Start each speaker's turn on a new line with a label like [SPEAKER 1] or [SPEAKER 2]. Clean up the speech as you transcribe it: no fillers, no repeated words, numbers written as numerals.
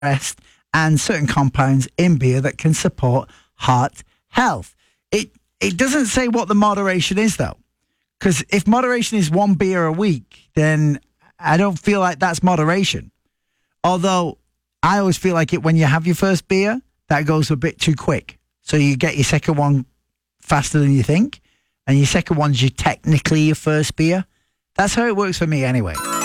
[SPEAKER 1] rest, and certain compounds in beer that can support heart health. It doesn't say what the moderation is, though. Because if moderation is 1 beer a week, then I don't feel like that's moderation. Although I always feel like when you have your first beer, that goes a bit too quick. So you get your second one faster than you think, and your second one's technically your first beer. That's how it works for me anyway.